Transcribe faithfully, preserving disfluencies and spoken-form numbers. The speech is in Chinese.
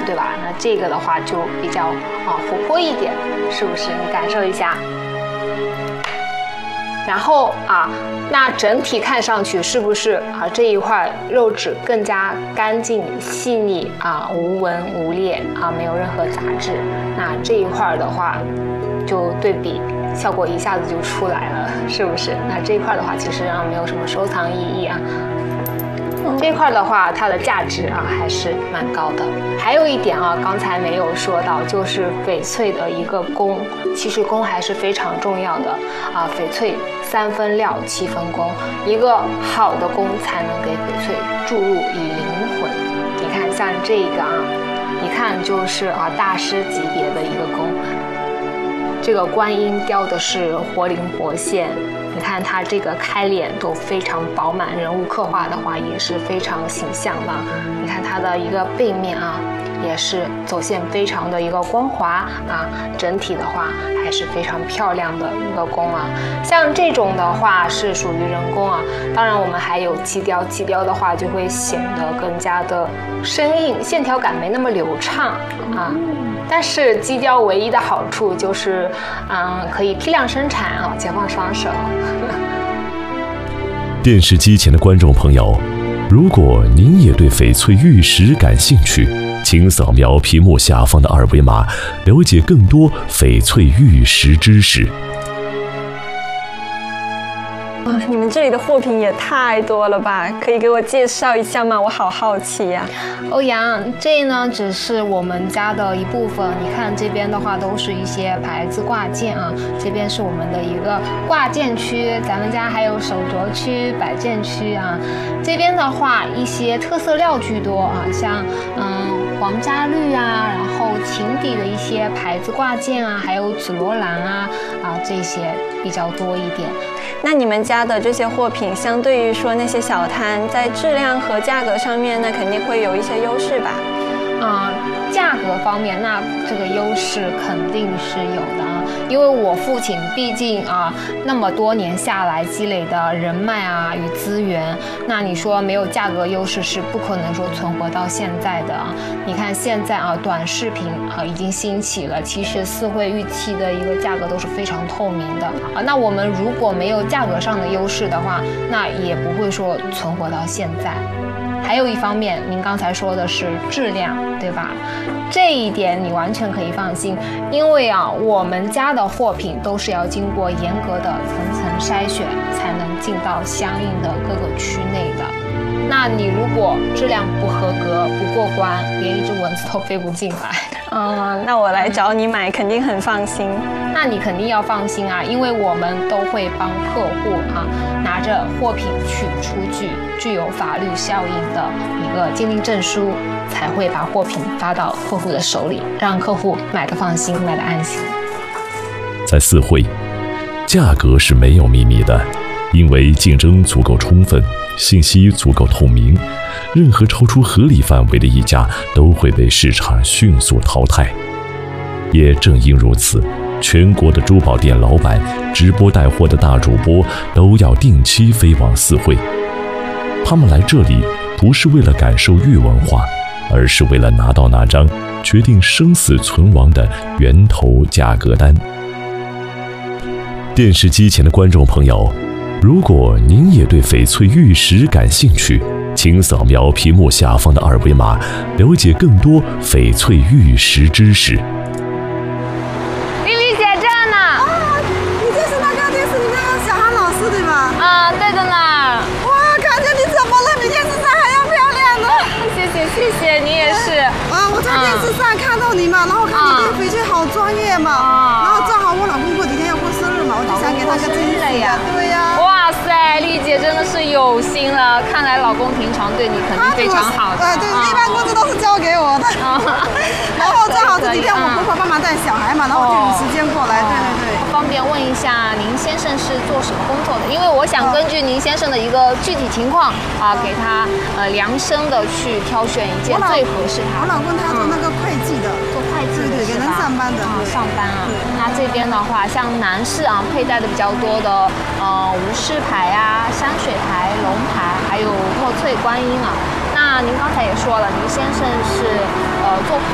对吧？那这个的话就比较啊活泼一点，是不是？你感受一下。然后啊，那整体看上去是不是啊这一块肉质更加干净细腻啊，无纹无裂啊，没有任何杂质？那这一块的话，就对比效果一下子就出来了，是不是？那这一块的话，其实啊没有什么收藏意义啊。这块的话，它的价值啊还是蛮高的。还有一点啊，刚才没有说到，就是翡翠的一个工，其实工还是非常重要的啊。翡翠三分料，七分工，一个好的工才能给翡翠注入以灵魂。你看，像这个啊，一看就是啊大师级别的一个工。这个观音雕的是活灵活现。你看它这个开脸都非常饱满，人物刻画的话也是非常形象的。你看它的一个背面啊，也是走线非常的一个光滑啊，整体的话还是非常漂亮的一个工啊。像这种的话是属于人工啊，当然我们还有漆雕，漆雕的话就会显得更加的生硬，线条感没那么流畅啊。但是机雕唯一的好处就是，嗯，可以批量生产啊，解放双手。 电视机前的观众朋友，如果您也对翡翠玉石感兴趣，请扫描屏幕下方的二维码，了解更多翡翠玉石知识。 哇，你们这里的货品也太多了吧？可以给我介绍一下吗？我好好奇呀、 啊。欧阳，这呢只是我们家的一部分。你看这边的话，都是一些牌子挂件啊。这边是我们的一个挂件区，咱们家还有手镯区、摆件区啊。这边的话，一些特色料居多啊，像嗯皇家绿啊，然后琴底的一些牌子挂件啊，还有紫罗兰啊啊这些比较多一点。 那你们家的这些货品，相对于说那些小摊，在质量和价格上面，那肯定会有一些优势吧？ 啊、呃，价格方面，那这个优势肯定是有的啊，因为我父亲毕竟啊那么多年下来积累的人脉啊与资源，那你说没有价格优势是不可能说存活到现在的啊。你看现在啊短视频啊已经兴起了，其实四会玉器的一个价格都是非常透明的啊。那我们如果没有价格上的优势的话，那也不会说存活到现在。还有一方面，您刚才说的是质量，对吧？这一点你完全可以放心，因为啊，我们家的货品都是要经过严格的层层筛选，才能进到相应的各个区内的。那你如果质量不合格、不过关，连一只蚊子都飞不进来。 嗯，那我来找你买，肯定很放心。 那你肯定要放心啊，因为我们都会帮客户啊拿着货品去出具具有法律效应的一个鉴定证书，才会把货品发到客户的手里，让客户买得放心，买得安心。 在四会，价格是没有秘密的，因为竞争足够充分，信息足够透明，任何超出合理范围的一家都会被市场迅速淘汰。也正因如此，全国的珠宝店老板、直播带货的大主播都要定期飞往四会。他们来这里不是为了感受玉文化，而是为了拿到那张决定生死存亡的源头价格单。电视机前的观众朋友，如果您也对翡翠玉石感兴趣，请扫描屏幕下方的二维码，了解更多翡翠玉石知识。 丽丽姐这儿呢。 啊，你就是那个电视里面的小韩老师对吧？ 啊，对的呢。 哇，感觉你怎么了？比电视上还要漂亮呢。 谢谢谢谢，你也是。 啊，我在电视上看到你嘛，然后看你对翡翠好专业嘛，然后正好我老公过几天要过生日嘛，我就想给他个惊喜呀。对呀。 哇塞，丽姐真的是有心了，看来老公平常对你肯定非常好的。 对对，一般工资都是交给我的。然后正好这几天我婆婆帮忙带小孩嘛，然后就有时间过来。对对对。 方便问一下，您先生是做什么工作的？因为我想根据您先生的一个具体情况啊，给他呃量身的去挑选一件最合适他。 我老公他做那个会计的， 做会计的， 对对，给人上班的。 上班啊。那这边的话，像男士啊佩戴的比较多的，呃，无饰牌啊、山水牌、龙牌，还有墨翠观音啊。那您刚才也说了，您先生是呃做